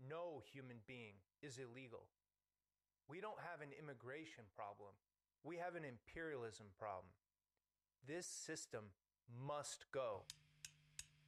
No human being is illegal. We don't have an immigration problem. We have an imperialism problem. This system must go.